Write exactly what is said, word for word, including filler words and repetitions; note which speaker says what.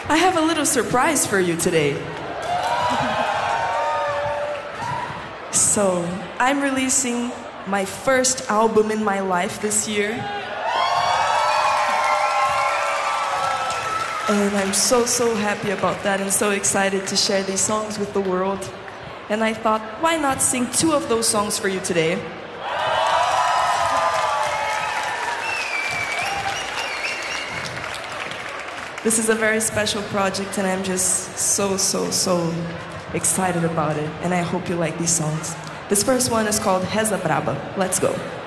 Speaker 1: I have a little surprise for you today. So, I'm releasing my first album in my life this year. And I'm so, so happy about that and so excited to share these songs with the world. And I thought, why not sing two of those songs for you today? This is a very special project and I'm just so, so, so excited about it. And I hope you like these songs. This first one is called Reza Braba. Let's go.